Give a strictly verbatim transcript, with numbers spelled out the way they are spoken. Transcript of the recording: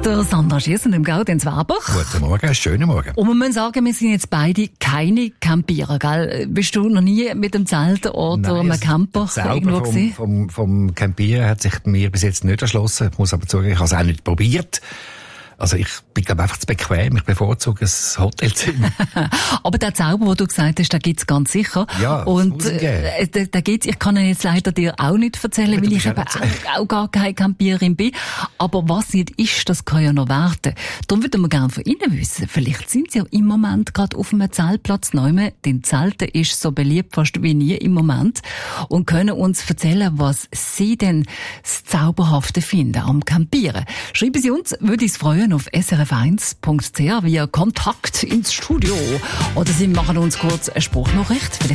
Der Sandra Schiessen im Gaudenz Weber. Guten Morgen, schönen Morgen. Und wir müssen sagen, wir sind jetzt beide keine Campierer, gell? Bist du noch nie mit dem Zelt oder Nein, einem Camper irgendwo vom, gesehen? vom, vom Campieren hat sich mir bis jetzt nicht erschlossen. Ich muss aber zugeben, ich habe es auch nicht probiert. Also ich bin glaube einfach zu bequem. Ich bevorzuge ein Hotelzimmer. Aber der Zauber, den du gesagt hast, den gibt's ganz sicher. Ja, und das muss äh, den, den gibt's. Ich kann ihn jetzt leider dir auch nicht erzählen, weil ich eben auch, auch gar keine Campiererin bin. Aber was nicht ist, das kann ja noch warten. Darum würden wir gerne von Ihnen wissen. Vielleicht sind Sie ja im Moment gerade auf einem Zeltplatz neu. Denn Zelten ist so beliebt fast wie nie im Moment. Und können uns erzählen, was Sie denn das Zauberhafte finden am Campieren. Schreiben Sie uns, würde ich es freuen, auf s r f eins punkt c h via Kontakt ins Studio. Oder Sie machen uns kurz eine Spruchnachricht. Vielleicht